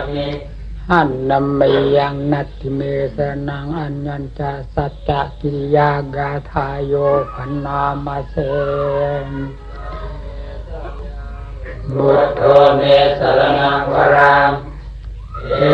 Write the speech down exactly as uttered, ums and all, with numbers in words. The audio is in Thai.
มิหันนัมเมยังนัตติเมสนังอัญญัญจสัจจกิริยากาทายโยพันนามาเสบุตโธเมสรณังวรัง